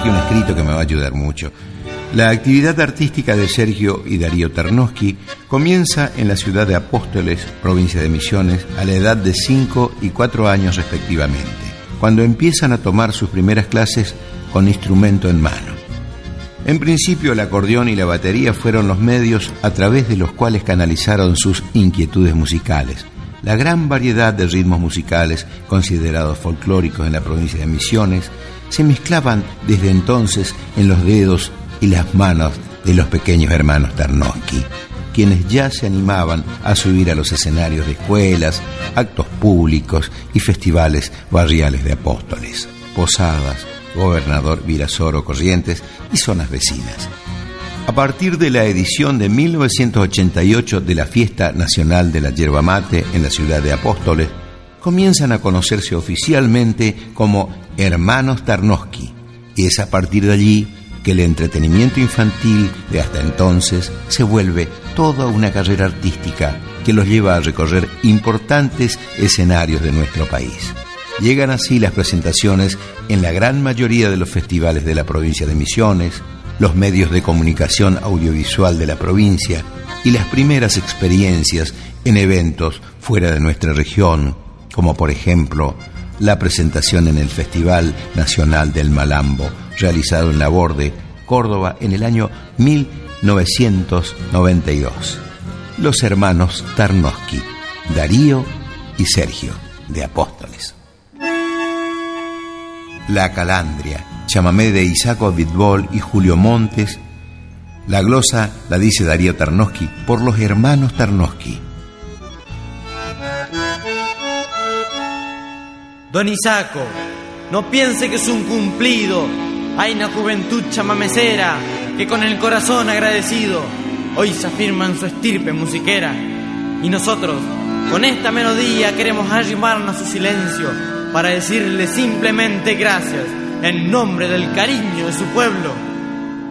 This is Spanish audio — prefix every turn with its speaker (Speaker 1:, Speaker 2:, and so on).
Speaker 1: aquí un escrito que me va a ayudar mucho. La actividad artística de Sergio y Darío Tarnowski comienza en la ciudad de Apóstoles, provincia de Misiones, a la edad de 5 y 4 años respectivamente, cuando empiezan a tomar sus primeras clases con instrumento en mano. En principio, el acordeón y la batería fueron los medios a través de los cuales canalizaron sus inquietudes musicales. La gran variedad de ritmos musicales considerados folclóricos en la provincia de Misiones se mezclaban desde entonces en los dedos y las manos de los pequeños hermanos Tarnowski, quienes ya se animaban a subir a los escenarios de escuelas, actos públicos y festivales barriales de Apóstoles, Posadas, Gobernador Virasoro Corrientes y zonas vecinas. A partir de la edición de 1988 de la Fiesta Nacional de la Yerba Mate en la ciudad de Apóstoles, comienzan a conocerse oficialmente como Hermanos Tarnowski, y es a partir de allí que el entretenimiento infantil de hasta entonces se vuelve toda una carrera artística que los lleva a recorrer importantes escenarios de nuestro país. Llegan así las presentaciones en la gran mayoría de los festivales de la provincia de Misiones, los medios de comunicación audiovisual de la provincia y las primeras experiencias en eventos fuera de nuestra región, como por ejemplo la presentación en el Festival Nacional del Malambo, realizado en Laborde, Córdoba, en el año 1992. Los hermanos Tarnowski, Darío y Sergio, de Apóstoles. La Calandria, chamamé de Isaco Abitbol y Julio Montes. La glosa la dice Darío Tarnowski por los hermanos Tarnowski.
Speaker 2: Don Isaco, no piense que es un cumplido. Hay una juventud chamamecera que con el corazón agradecido hoy se afirma en su estirpe musiquera. Y nosotros, con esta melodía, queremos arrimarnos a su silencio para decirle simplemente gracias en nombre del cariño de su pueblo.